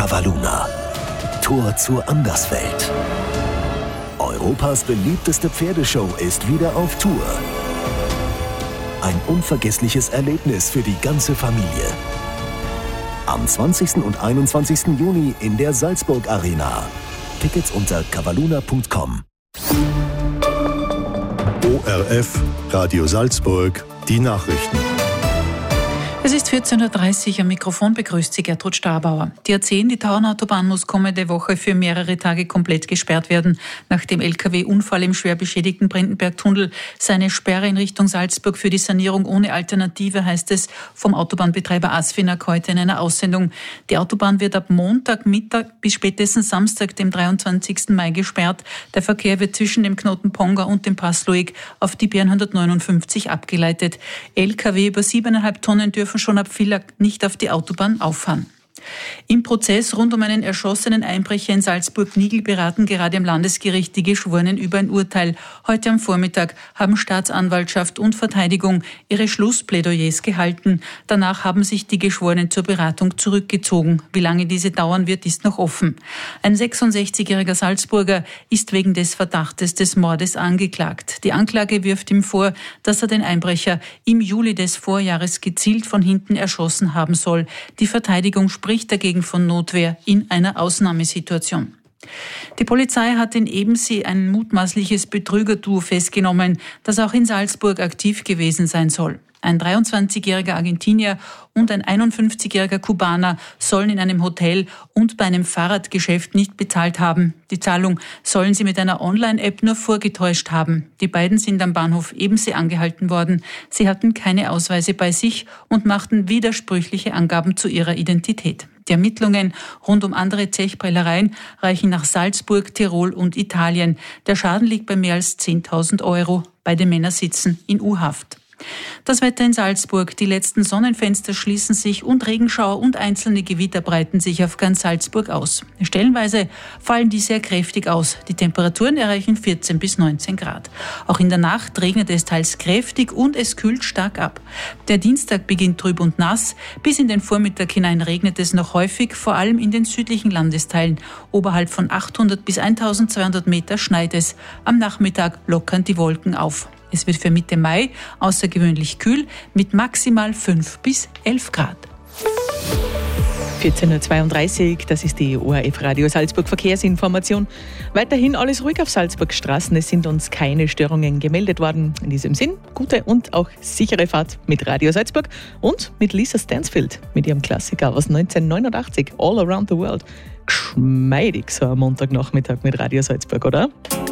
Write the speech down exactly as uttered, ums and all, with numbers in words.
Cavalluna. Tor zur Anderswelt. Europas beliebteste Pferdeshow ist wieder auf Tour. Ein unvergessliches Erlebnis für die ganze Familie. Am zwanzigsten und einundzwanzigsten Juni in der Salzburg Arena. Tickets unter cavalluna punkt com. O R F, Radio Salzburg, die Nachrichten. Es ist vierzehn Uhr dreißig, am Mikrofon begrüßt Sie Gertrud Starbauer. Die A zehn, die Tauernautobahn, muss kommende Woche für mehrere Tage komplett gesperrt werden. Nach dem L K W-Unfall im schwer beschädigten Brendenberg-Tunnel sei eine Sperre in Richtung Salzburg für die Sanierung ohne Alternative, heißt es vom Autobahnbetreiber Asfinag heute in einer Aussendung. Die Autobahn wird ab Montagmittag bis spätestens Samstag, dem dreiundzwanzigsten Mai, gesperrt. Der Verkehr wird zwischen dem Knoten Ponga und dem Pass Loig auf die B N hundertneunundfünfzig abgeleitet. L K W über siebeneinhalb Tonnen dürfen schon ab Villach nicht auf die Autobahn auffahren. Im Prozess rund um einen erschossenen Einbrecher in Salzburg-Nigl beraten gerade im Landesgericht die Geschworenen über ein Urteil. Heute am Vormittag haben Staatsanwaltschaft und Verteidigung ihre Schlussplädoyers gehalten. Danach haben sich die Geschworenen zur Beratung zurückgezogen. Wie lange diese dauern wird, ist noch offen. Ein sechsundsechzigjähriger Salzburger ist wegen des Verdachtes des Mordes angeklagt. Die Anklage wirft ihm vor, dass er den Einbrecher im Juli des Vorjahres gezielt von hinten erschossen haben soll. Die Verteidigung spricht dagegen von Notwehr in einer Ausnahmesituation. Die Polizei hat in Ebensee ein mutmaßliches Betrügerduo festgenommen, das auch in Salzburg aktiv gewesen sein soll. Ein dreiundzwanzigjähriger Argentinier und ein einundfünfzigjähriger Kubaner sollen in einem Hotel und bei einem Fahrradgeschäft nicht bezahlt haben. Die Zahlung sollen sie mit einer Online-App nur vorgetäuscht haben. Die beiden sind am Bahnhof Ebensee angehalten worden. Sie hatten keine Ausweise bei sich und machten widersprüchliche Angaben zu ihrer Identität. Die Ermittlungen rund um andere Zechprellereien reichen nach Salzburg, Tirol und Italien. Der Schaden liegt bei mehr als zehntausend Euro. Beide Männer sitzen in U-Haft. Das Wetter in Salzburg. Die letzten Sonnenfenster schließen sich und Regenschauer und einzelne Gewitter breiten sich auf ganz Salzburg aus. Stellenweise fallen die sehr kräftig aus. Die Temperaturen erreichen vierzehn bis neunzehn Grad. Auch in der Nacht regnet es teils kräftig und es kühlt stark ab. Der Dienstag beginnt trüb und nass. Bis in den Vormittag hinein regnet es noch häufig, vor allem in den südlichen Landesteilen. Oberhalb von achthundert bis eintausendzweihundert Meter schneit es. Am Nachmittag lockern die Wolken auf. Es wird für Mitte Mai außergewöhnlich kühl mit maximal fünf bis elf Grad. vierzehn Uhr zweiunddreißig, das ist die O R F Radio Salzburg Verkehrsinformation. Weiterhin alles ruhig auf Salzburgs Straßen, es sind uns keine Störungen gemeldet worden. In diesem Sinn, gute und auch sichere Fahrt mit Radio Salzburg und mit Lisa Stansfield mit ihrem Klassiker aus neunzehnhundertneunundachtzig, All Around the World. Geschmeidig so am Montagnachmittag mit Radio Salzburg, oder?